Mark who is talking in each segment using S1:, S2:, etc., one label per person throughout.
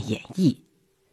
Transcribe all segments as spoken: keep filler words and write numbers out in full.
S1: 演绎。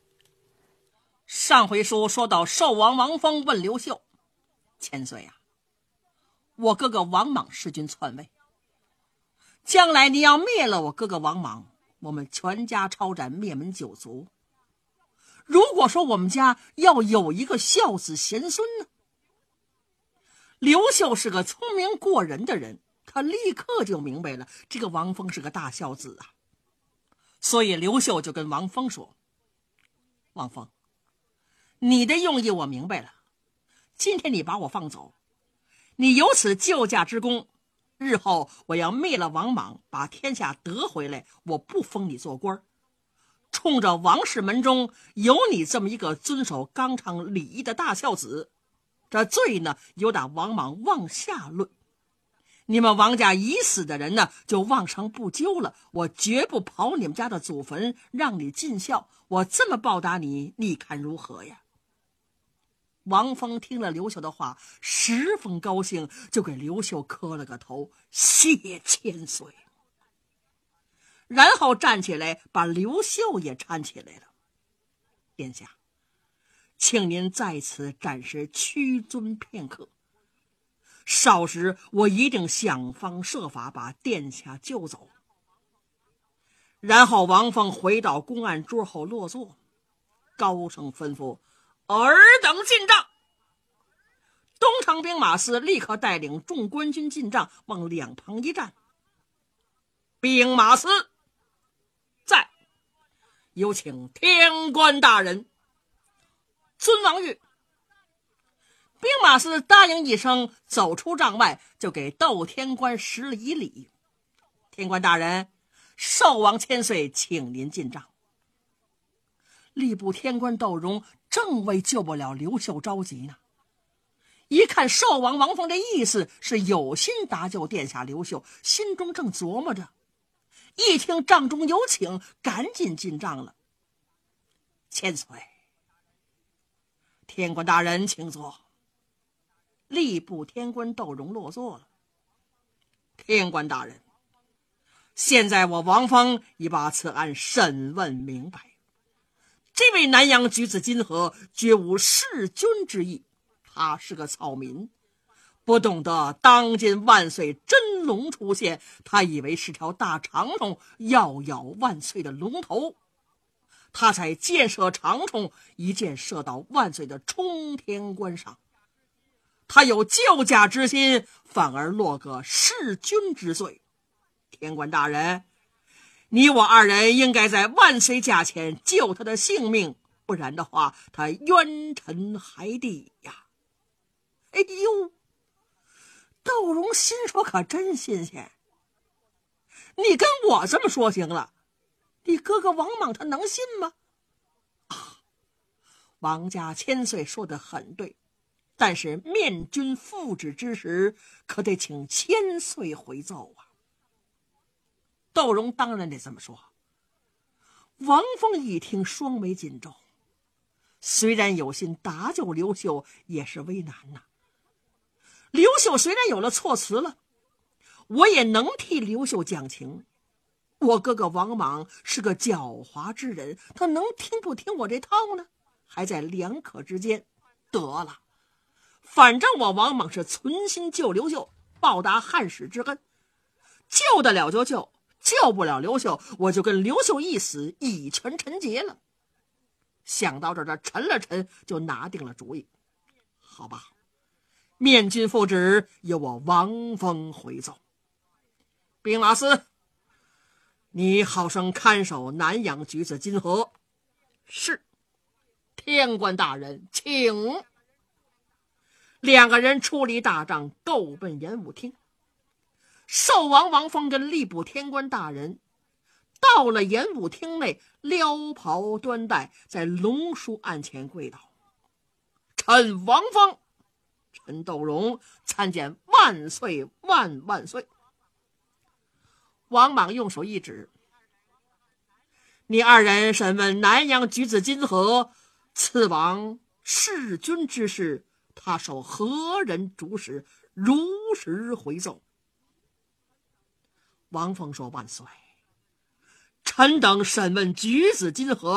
S2: 上回书说到寿王王峰问刘秀：千岁啊，我哥哥王莽弑君篡位，将来你要灭了我哥哥王莽，我们全家抄斩，灭门九族。如果说我们家要有一个孝子贤孙呢？刘秀是个聪明过人的人，他立刻就明白了这个王峰是个大孝子啊。所以刘秀就跟王峰说：王峰，你的用意我明白了，今天你把我放走，你有此救驾之功，日后我要灭了王莽，把天下得回来，我不封你做官。冲着王氏门中有你这么一个遵守纲常礼仪的大孝子，这罪呢由打王莽往下论。你们王家已死的人呢就望成不究了，我绝不刨你们家的祖坟让你尽孝，我这么报答你，你看如何呀？王峰听了刘秀的话十分高兴，就给刘秀磕了个头，谢千岁。然后站起来把刘秀也搀起来了。殿下，请您在此暂时屈尊片刻，稍时我一定想方设法把殿下救走。然后王峰回到公案桌后落座，高声吩咐：尔等进帐。东城兵马司立刻带领众官军进帐，往两旁一站。兵马司在，有请天官大人。尊王谕。兵马司答应一声，走出帐外，就给窦天官施了一礼。天官大人，寿王千岁请您进帐。吏部天官窦融正为救不了刘秀着急呢，一看寿王王峰的意思是有心搭救殿下刘秀，心中正琢磨着，一听帐中有请，赶紧进帐了。千岁，天官大人请坐。吏部天官窦融落座了。天官大人，现在我王峰已把此案审问明白，这位南阳举子金河绝无弑君之意，他是个草民，不懂得当今万岁真龙出现，他以为是条大长虫要咬万岁的龙头，他才箭射长虫，一箭射到万岁的冲天关上。他有救驾之心，反而落个弑君之罪。天官大人，你我二人应该在万岁驾前救他的性命，不然的话他冤沉海底呀。哎呦，窦融心说可真新鲜，你跟我这么说行了，你哥哥王莽他能信吗？啊，王家千岁说得很对，但是面君复旨之时，可得请千岁回奏啊。窦融当然得这么说。王峰一听，双眉紧皱，虽然有心搭救刘秀，也是为难呐、啊。刘秀虽然有了措辞了，我也能替刘秀讲情。我哥哥王莽是个狡猾之人，他能听不听我这套呢？还在两可之间。得了，反正我王莽是存心救刘秀，报答汉室之恩，救得了就救，救不了刘秀，我就跟刘秀一死，以权臣节了。想到这儿，他沉了沉，就拿定了主意。好吧，面君复旨，由我王峰回奏。兵马司，你好生看守南阳举子金河。是。天官大人，请。两个人出离大帐，够奔演武厅。寿王王峰跟吏部天官大人到了演武厅内，撩袍端带，在龙书案前跪倒。臣王峰，臣窦融参见万岁万万岁。王莽用手一指：你二人审问南阳举子金河赐王弑君之事，他受何人主使？如实回奏。王峰说：万岁，臣等审问举子金河